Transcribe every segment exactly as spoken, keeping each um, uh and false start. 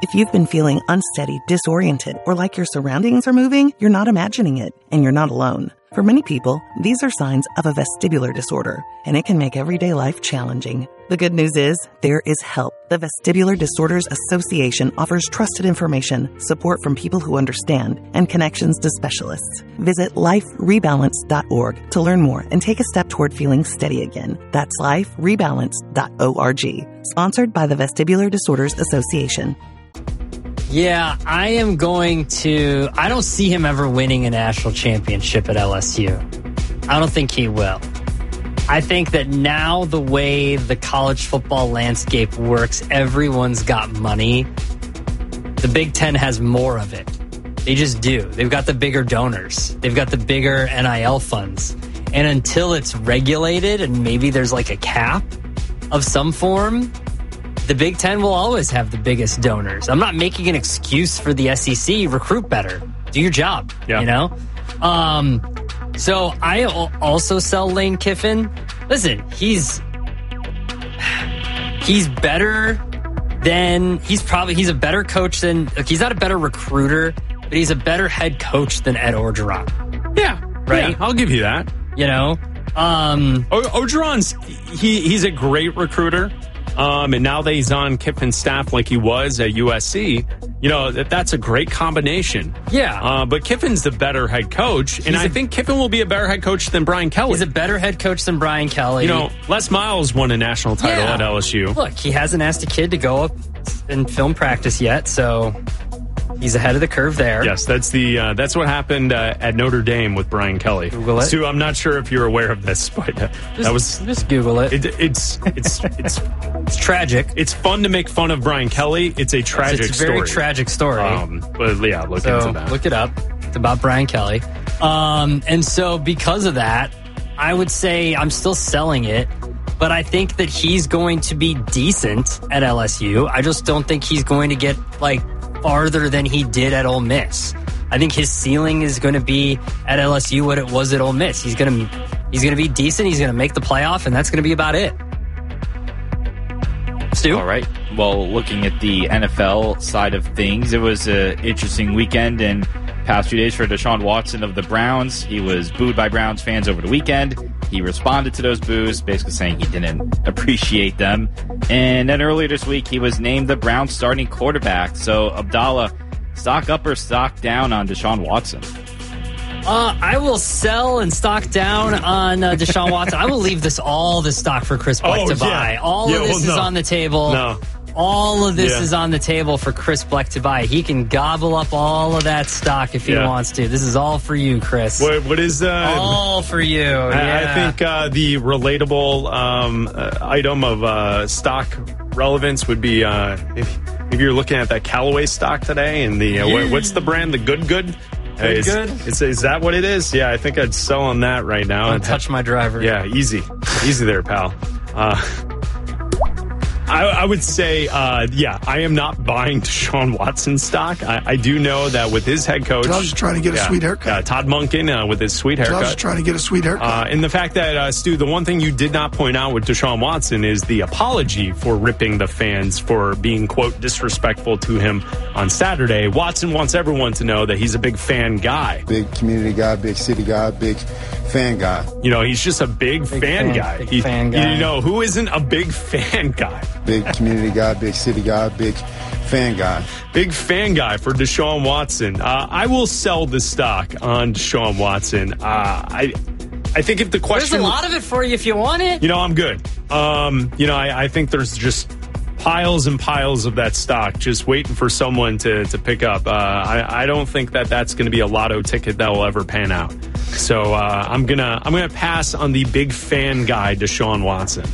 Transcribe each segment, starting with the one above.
If you've been feeling unsteady, disoriented, or like your surroundings are moving, you're not imagining it, and you're not alone. For many people, these are signs of a vestibular disorder, and it can make everyday life challenging. The good news is, there is help. The Vestibular Disorders Association offers trusted information, support from people who understand, and connections to specialists. Visit life rebalance dot org to learn more and take a step toward feeling steady again. That's life rebalance dot org. Sponsored by the Vestibular Disorders Association. Yeah, I am going to... I don't see him ever winning a national championship at L S U. I don't think he will. I think that now the way the college football landscape works, everyone's got money. The Big Ten has more of it. They just do. They've got the bigger donors. They've got the bigger N I L funds. And until it's regulated and maybe there's like a cap of some form, the Big Ten will always have the biggest donors. I'm not making an excuse for the S E C. Recruit better. Do your job, yeah. you know? Um, so I also sell Lane Kiffin. Listen, he's he's better than, he's probably, he's a better coach than, like, he's not a better recruiter, but he's a better head coach than Ed Orgeron. Yeah. Right? Yeah, I'll give you that. You know? Um, o- Orgeron's, he, he's a great recruiter. Um, and now that he's on Kiffin's staff like he was at U S C, you know, that that's a great combination. Yeah. Uh, but Kiffin's the better head coach, and he's I a, think Kiffin will be a better head coach than Brian Kelly. He's a better head coach than Brian Kelly. You know, Les Miles won a national title yeah. at L S U. Look, he hasn't asked a kid to go up in film practice yet, so he's ahead of the curve there. Yes, that's the uh, that's what happened uh, at Notre Dame with Brian Kelly. Google it. Stu, I'm not sure if you're aware of this, but uh, just, that was just Google it. it it's it's it's it's tragic. It's fun to make fun of Brian Kelly. It's a tragic story. It's a very story. tragic story. Um, but yeah, look so, into that. Look it up. It's about Brian Kelly. Um, and so because of that, I would say I'm still selling it. But I think that he's going to be decent at L S U. I just don't think he's going to get, like, farther than he did at Ole Miss. I think his ceiling is going to be at L S U what it was at Ole Miss. He's going to he's going to be decent. He's going to make the playoff, and that's going to be about it. Stu? All right. Well, looking at the N F L side of things, it was an interesting weekend and past few days for Deshaun Watson of the Browns. He was booed by Browns fans over the weekend. He responded to those boos, basically saying he didn't appreciate them. And then earlier this week, he was named the Browns starting quarterback. So, Abdallah, stock up or stock down on Deshaun Watson? Uh, I will sell and stock down on uh, Deshaun Watson. I will leave this all the stock for Chris Bleck oh, to yeah. buy. All yeah, of this well, no. is on the table. No. All of this yeah. is on the table for Chris Bleck to buy. He can gobble up all of that stock if he yeah. wants to. This is all for you, Chris. What, what is uh, all for you? I, yeah. I think uh, the relatable um, uh, item of uh, stock relevance would be uh, if, if you're looking at that Callaway stock today, and the uh, what, what's the brand? The Good Good. Good, is, good. Is, is that what it is? Yeah, I think I'd sell on that right now. Don't touch my driver. Yeah, easy, easy there, pal. Uh, I, I would say, uh, yeah, I am not buying Deshaun Watson stock. I, I do know that with his head coach, Josh is trying to get yeah, a sweet haircut. Uh, Todd Monken uh, with his sweet haircut. Josh is trying to get a sweet haircut. Uh, and the fact that, uh, Stu, the one thing you did not point out with Deshaun Watson is the apology for ripping the fans for being, quote, disrespectful to him on Saturday. Watson wants everyone to know that he's a big fan guy. Big community guy, big city guy, big fan guy. You know, he's just a big, big fan, fan guy. Big he, fan guy. You know, who isn't a big fan guy? Big community guy, big city guy, big fan guy. Big fan guy for Deshaun Watson. Uh, I will sell the stock on Deshaun Watson. Uh, I I think if the question... There's a lot of it for you if you want it. You know, I'm good. Um, you know, I, I think there's just piles and piles of that stock just waiting for someone to, to pick up. Uh, I, I don't think that that's going to be a lotto ticket that will ever pan out. So uh, I'm gonna I'm gonna pass on the big fan guy, Deshaun Watson.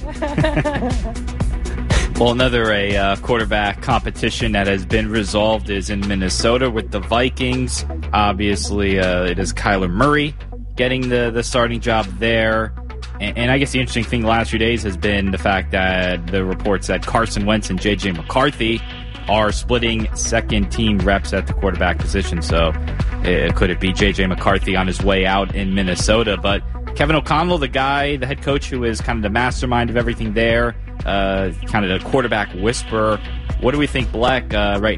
Well, another a uh, quarterback competition that has been resolved is in Minnesota with the Vikings. Obviously, uh, it is Kyler Murray getting the, the starting job there. And, and I guess the interesting thing the last few days has been the fact that the reports that Carson Wentz and J J McCarthy are splitting second-team reps at the quarterback position. So uh, could it be J J McCarthy on his way out in Minnesota? But Kevin O'Connell, the guy, the head coach who is kind of the mastermind of everything there, uh, kind of the quarterback whisperer. What do we think, Bleck, uh, right